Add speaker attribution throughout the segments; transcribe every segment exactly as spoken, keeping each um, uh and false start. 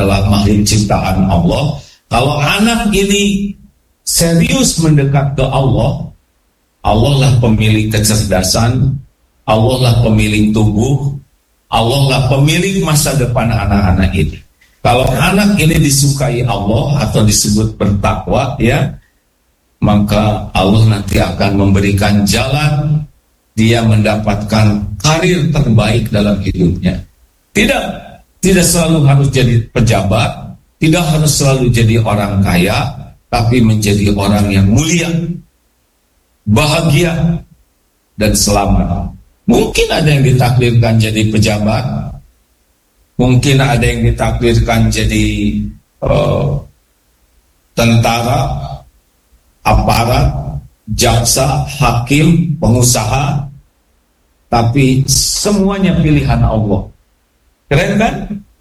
Speaker 1: adalah makhluk ciptaan Allah. Kalau anak ini serius mendekat ke Allah, Allah lah pemilik kecerdasan, Allah lah pemilik tubuh, Allah lah pemilik masa depan anak-anak ini. Kalau anak ini disukai Allah atau disebut bertakwa, ya, maka Allah nanti akan memberikan jalan dia mendapatkan karir terbaik dalam hidupnya. Tidak, tidak selalu harus jadi pejabat, tidak harus selalu jadi orang kaya, tapi menjadi orang yang mulia, bahagia, dan selamat. Mungkin ada yang ditakdirkan jadi pejabat, mungkin ada yang ditakdirkan jadi uh, tentara, aparat, jaksa, hakim, pengusaha, tapi semuanya pilihan Allah. Keren kan?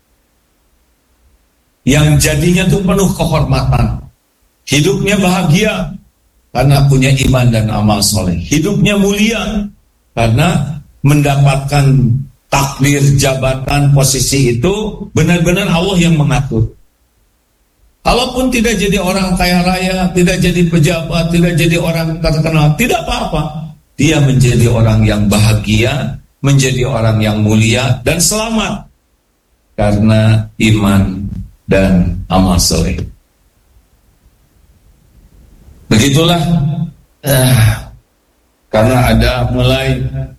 Speaker 1: Yang jadinya tuh penuh kehormatan, hidupnya bahagia karena punya iman dan amal soleh, hidupnya mulia karena mendapatkan takdir, jabatan, posisi itu benar-benar Allah yang mengatur. Kalaupun tidak jadi orang kaya raya, tidak jadi pejabat, tidak jadi orang terkenal, tidak apa-apa. Dia menjadi orang yang bahagia, menjadi orang yang mulia dan selamat karena iman dan amal soleh. Begitulah, eh, karena ada mulai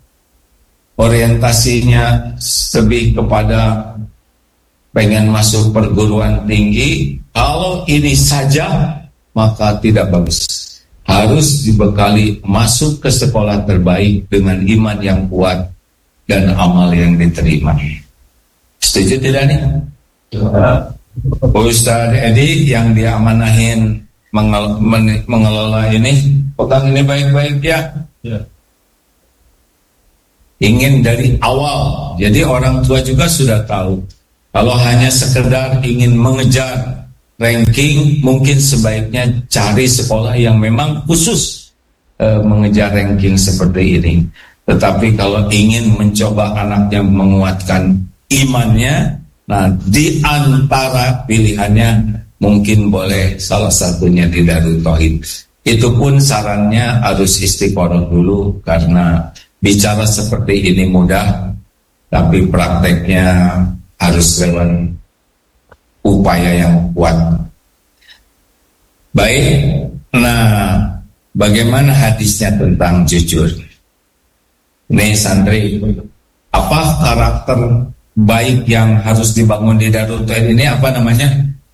Speaker 1: orientasinya lebih kepada pengen masuk perguruan tinggi. Kalau ini saja maka tidak bagus. Harus dibekali masuk ke sekolah terbaik dengan iman yang kuat dan amal yang diterima. Setuju tidak nih? Ustaz Edi yang diamanahin mengel mengelola ini, pegang ini baik-baik ya. Ya. Ingin dari awal, jadi orang tua juga sudah tahu. Kalau hanya sekedar ingin mengejar ranking, mungkin sebaiknya cari sekolah yang memang khusus e, mengejar ranking seperti ini. Tetapi kalau ingin mencoba anaknya menguatkan imannya, nah di antara pilihannya mungkin boleh salah satunya di Darut Tauhid. Itu pun sarannya harus istiqoroh dulu, karena bicara seperti ini mudah, tapi prakteknya harus lewat upaya yang kuat. Baik, nah bagaimana hadisnya tentang jujur? Ini santri, apa karakter baik yang harus dibangun di Darut Tauhid ini, apa namanya?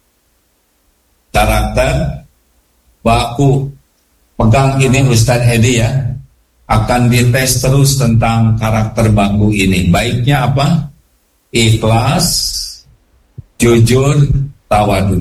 Speaker 1: Karakter baku. Pegang ini Ustadz Edi ya, akan dites terus tentang karakter baku ini. Baiknya apa? Ikhlas, jujur, tawadu.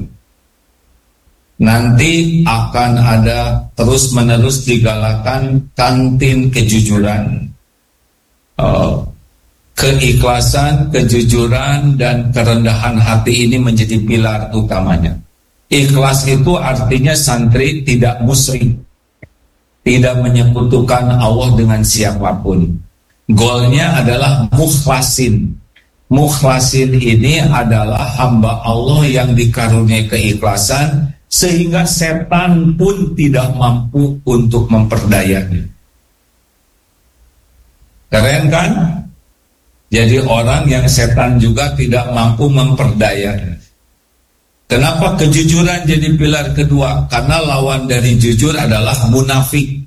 Speaker 1: Nanti akan ada terus menerus digalakan kantin kejujuran, uh, keikhlasan, kejujuran, dan kerendahan hati ini menjadi pilar utamanya. Ikhlas itu artinya santri tidak musyrik, tidak menyekutukan Allah dengan siapapun. Goalnya adalah mukhlasin. Mukhlasin ini adalah hamba Allah yang dikaruniai keikhlasan, sehingga setan pun tidak mampu untuk memperdayanya. Keren kan? Jadi orang yang setan juga tidak mampu memperdayanya. Kenapa kejujuran jadi pilar kedua? Karena lawan dari jujur adalah munafik.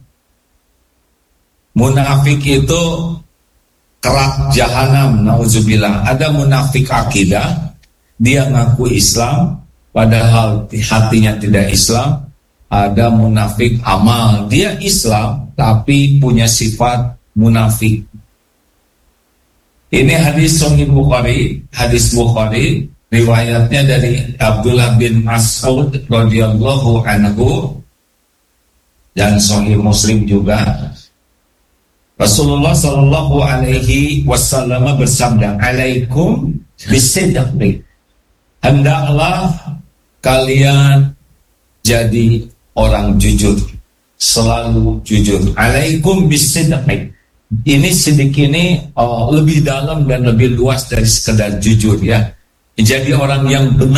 Speaker 1: Munafik itu kerak jahanam, nauzubillah. Ada munafik akidah, dia ngaku Islam padahal hatinya tidak Islam. Ada munafik amal, dia Islam tapi punya sifat munafik. Ini hadis Sahih Bukhari, hadis Bukhari, riwayatnya dari Abdullah bin Mas'ud radhiyallahu anhu, dan Sahih Muslim juga. Rasulullah sallallahu alaihi wasallam bersabda, "Alaikum bisidqi." Hendaklah kalian jadi orang jujur, selalu jujur. Alaikum bisidqi. Ini sedikit ini oh, lebih dalam dan lebih luas dari sekedar jujur ya. Jadi orang yang benar